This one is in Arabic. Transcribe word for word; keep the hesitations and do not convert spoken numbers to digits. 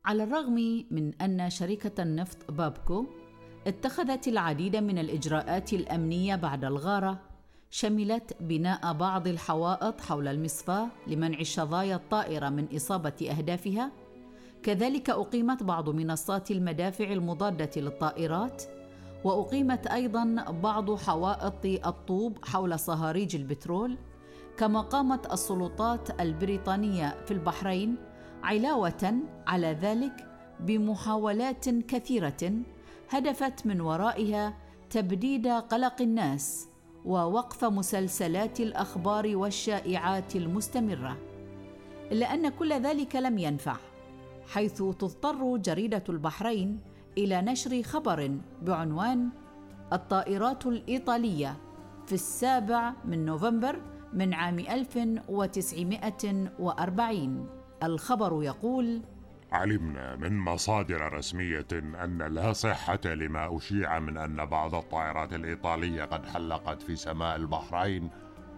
على الرغم من أن شركة النفط بابكو اتخذت العديد من الإجراءات الأمنية بعد الغارة، شملت بناء بعض الحوائط حول المصفاة لمنع الشظايا الطائرة من إصابة أهدافها، كذلك أقيمت بعض منصات المدافع المضادة للطائرات، وأقيمت أيضاً بعض حوائط الطوب حول صهاريج البترول، كما قامت السلطات البريطانية في البحرين علاوة على ذلك بمحاولات كثيرة هدفت من ورائها تبديد قلق الناس ووقف مسلسلات الأخبار والشائعات المستمرة. إلا أن كل ذلك لم ينفع، حيث تضطر جريدة البحرين إلى نشر خبر بعنوان الطائرات الإيطالية في السابع من نوفمبر من عام ألف وتسعمائة وأربعين. الخبر يقول: علمنا من مصادر رسمية أن لا صحة لما أشيع من أن بعض الطائرات الإيطالية قد حلقت في سماء البحرين